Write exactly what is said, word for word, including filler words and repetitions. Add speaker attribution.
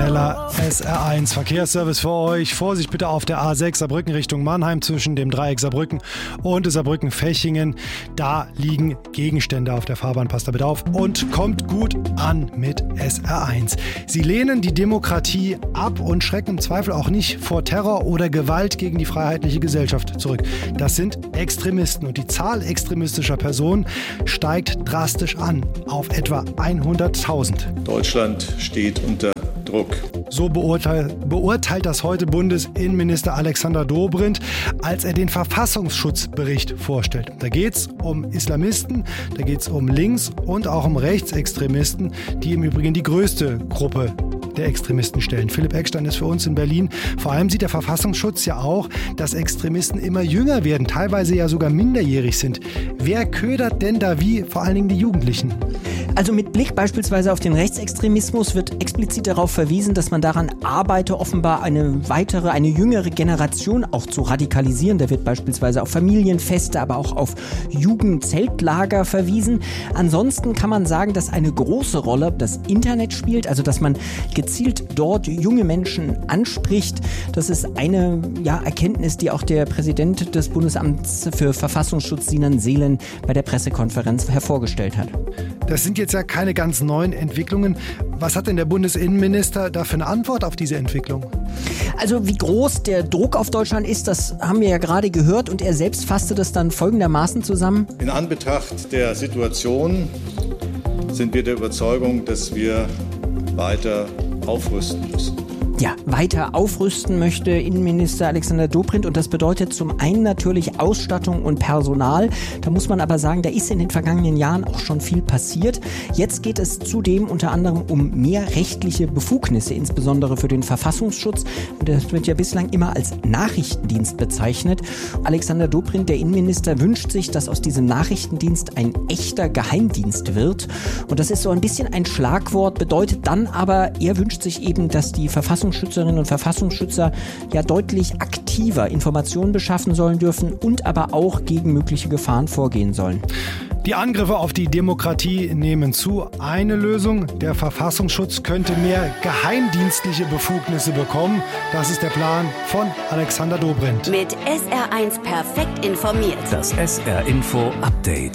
Speaker 1: schneller S R eins Verkehrsservice für euch. Vorsicht bitte auf der A sechs Saarbrücken Richtung Mannheim zwischen dem Dreieck Saarbrücken und Saarbrücken-Fechingen. Da liegen Gegenstände auf der Fahrbahn. Passt da bitte auf und kommt gut an mit S R eins. Sie lehnen die Demokratie ab und schrecken im Zweifel auch nicht vor Terror oder Gewalt gegen die freiheitliche Gesellschaft zurück. Das sind Extremisten und die Zahl extremistischer Personen steigt drastisch an auf etwa hunderttausend.
Speaker 2: Deutschland steht unter Druck.
Speaker 1: So beurteilt, beurteilt das heute Bundesinnenminister Alexander Dobrindt, als er den Verfassungsschutzbericht vorstellt. Da geht es um Islamisten, da geht es um Links- und auch um Rechtsextremisten, die im Übrigen die größte Gruppe der Extremisten stellen. Philipp Eckstein ist für uns in Berlin. Vor allem sieht der Verfassungsschutz ja auch, dass Extremisten immer jünger werden, teilweise ja sogar minderjährig sind. Wer ködert denn da wie? Vor allen Dingen die Jugendlichen.
Speaker 3: Also mit Blick beispielsweise auf den Rechtsextremismus wird explizit darauf verwiesen, dass man daran arbeite, offenbar eine weitere, eine jüngere Generation auch zu radikalisieren. Da wird beispielsweise auf Familienfeste, aber auch auf Jugendzeltlager verwiesen. Ansonsten kann man sagen, dass eine große Rolle das Internet spielt, also dass man gezielt dort junge Menschen anspricht. Das ist eine ja, Erkenntnis, die auch der Präsident des Bundesamts für Verfassungsschutz, Sinan Seelen, bei der Pressekonferenz hervorgestellt hat.
Speaker 1: Das sind jetzt ja keine ganz neuen Entwicklungen. Was hat denn der Bundesinnenminister da für eine Antwort auf diese Entwicklung?
Speaker 3: Also wie groß der Druck auf Deutschland ist, das haben wir ja gerade gehört und er selbst fasste das dann folgendermaßen zusammen.
Speaker 2: In Anbetracht der Situation sind wir der Überzeugung, dass wir weiter aufrüsten müssen.
Speaker 3: Ja, weiter aufrüsten möchte Innenminister Alexander Dobrindt und das bedeutet zum einen natürlich Ausstattung und Personal. Da muss man aber sagen, da ist in den vergangenen Jahren auch schon viel passiert. Jetzt geht es zudem unter anderem um mehr rechtliche Befugnisse, insbesondere für den Verfassungsschutz. Das wird ja bislang immer als Nachrichtendienst bezeichnet. Alexander Dobrindt, der Innenminister, wünscht sich, dass aus diesem Nachrichtendienst ein echter Geheimdienst wird. Und das ist so ein bisschen ein Schlagwort, bedeutet dann aber, er wünscht sich eben, dass die Verfassungsschützerinnen und Verfassungsschützer ja deutlich aktiver Informationen beschaffen sollen dürfen und aber auch gegen mögliche Gefahren vorgehen sollen.
Speaker 1: Die Angriffe auf die Demokratie nehmen zu. Eine Lösung, der Verfassungsschutz könnte mehr geheimdienstliche Befugnisse bekommen. Das ist der Plan von Alexander Dobrindt.
Speaker 4: Mit S R eins perfekt informiert.
Speaker 5: Das S R Info Update.